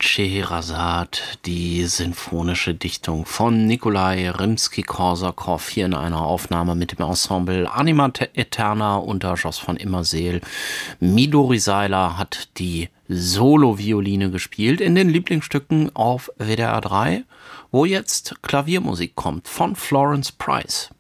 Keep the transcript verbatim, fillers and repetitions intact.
Scheherazade, die sinfonische Dichtung von Nikolai Rimski-Korsakow, hier in einer Aufnahme mit dem Ensemble Anima Eterna unter Jos von Immerseel. Midori Seiler hat die Solo-Violine gespielt in den Lieblingsstücken auf W D R drei, wo jetzt Klaviermusik kommt von Florence Price.